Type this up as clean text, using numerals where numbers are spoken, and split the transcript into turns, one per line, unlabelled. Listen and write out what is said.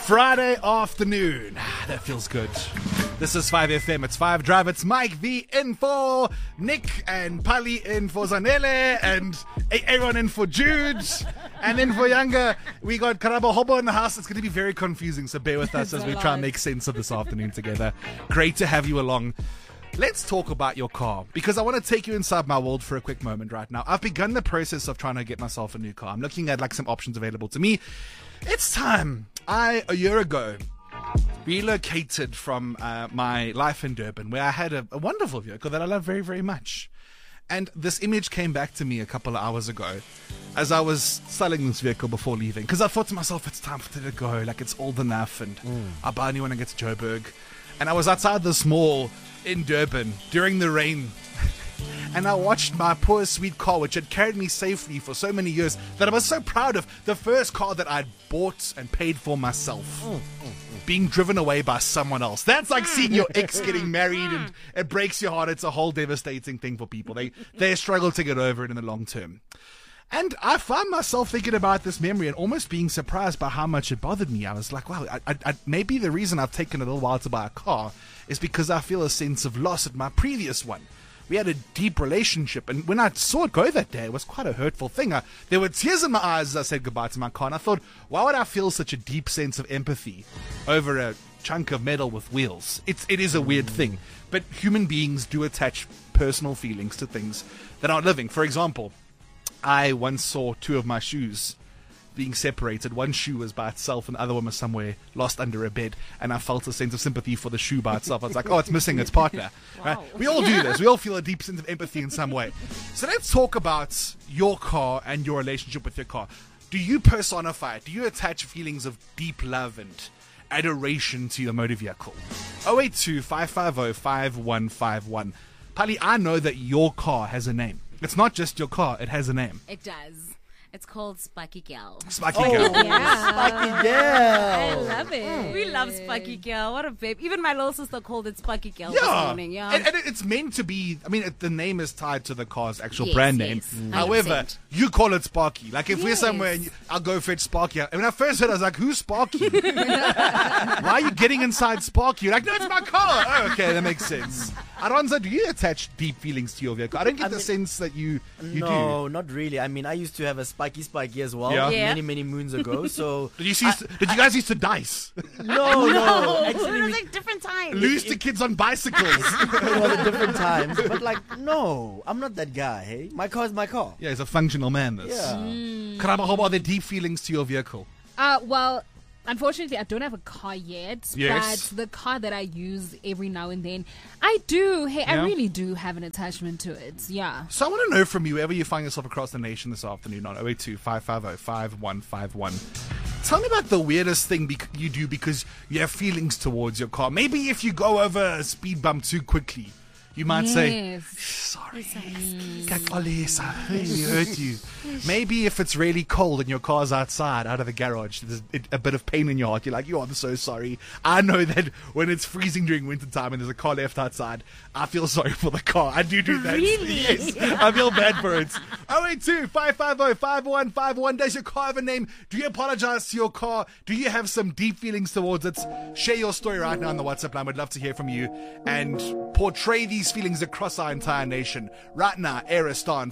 Friday afternoon. That feels good. This is 5FM. It's 5 Drive. It's Mike V in for Nick and Pali in for Zanele and Aaron in for Jude. And then for Younger, we got Karabo Hobo in the house. It's going to be very confusing, so bear with us as we try and make sense of this afternoon together. Great to have you along. Let's talk about your car, because I want to take you inside my world for a quick moment right now. I've begun the process of trying to get myself a new car. I'm looking at some options available to me. It's time. A year ago, relocated from my life in Durban, where I had a wonderful vehicle that I love very, very much. And this image came back to me a couple of hours ago as I was selling this vehicle before leaving, because I thought to myself, it's time for it to go. It's old enough, and I'll buy a new one and get to Joburg. And I was outside this mall in Durban during the rain, and I watched my poor sweet car, which had carried me safely for so many years, that I was so proud of, the first car that I'd bought and paid for myself, being driven away by someone else. That's like seeing your ex getting married, and it breaks your heart. It's a whole devastating thing for people. They struggle to get over it in the long term. And I found myself thinking about this memory and almost being surprised by how much it bothered me. I was like, wow, maybe the reason I've taken a little while to buy a car is because I feel a sense of loss at my previous one. We had a deep relationship, and when I saw it go that day, it was quite a hurtful thing. There were tears in my eyes as I said goodbye to my car, and I thought, why would I feel such a deep sense of empathy over a chunk of metal with wheels? It is a weird thing, but human beings do attach personal feelings to things that aren't living. For example, I once saw two of my shoes being separated. One shoe was by itself and the other one was somewhere lost under a bed, and I felt a sense of sympathy for the shoe by itself. I was like, oh, it's missing its partner.
Wow.
Right? We all do this. We all feel a deep sense of empathy in some way. So let's talk about your car and your relationship with your car. Do you personify it? Do you attach feelings of deep love and adoration to your motor vehicle? 082-550-5151. Pali, I know that your car has a name. It's not just your car, it has a name.
It does. It's called Sparky Girl.
Sparky Girl.
Yeah.
Sparky Girl.
I love it. We love Sparky Girl. What a babe. Even my little sister called it Sparky Girl this morning. Yeah.
And it's meant to be, the name is tied to the car's actual
Yes,
brand
yes.
name.
100%.
However, you call it Sparky. If we're
Yes.
somewhere, and I'll go fetch Sparky. And when I first heard it, I was like, who's Sparky? Why are you getting inside Sparky? You're like, no, it's my car. Oh, okay, that makes sense. Aronza, do you attach deep feelings to your vehicle? I don't get the sense that you do.
No, not really. I used to have a Spiky as well,
Yeah.
Yeah.
many moons ago. So
Did you guys used to dice?
no.
It
Actually,
was like different times.
Lose to kids on bicycles.
it was at different times. But no, I'm not that guy. Hey, my car is my car.
Yeah, he's a functional man, this.
Yeah.
Karabo, how about the deep feelings to your vehicle?
Well, unfortunately, I don't have a car yet.
Yes.
But the car that I use every now and then, I do. Hey,
Yeah.
I really do have an attachment to it. Yeah.
So I want to know from you, wherever you find yourself across the nation this afternoon on 082-550-5151. Tell me about the weirdest thing you do because you have feelings towards your car. Maybe if you go over a speed bump too quickly, you might say,
Yes.
sorry, Kakolisa, we hurt you. Maybe if it's really cold and your car's outside, out of the garage, there's a bit of pain in your heart. You're like, I'm so sorry. I know that when it's freezing during winter time and there's a car left outside, I feel sorry for the car. I do that.
Really?
Yes, I feel bad for it. 082-550-5151. Does your car have a name? Do you apologize to your car? Do you have some deep feelings towards it? Share your story right now on the WhatsApp line. We'd love to hear from you and portray these feelings across our entire nation. Right now, Aerostar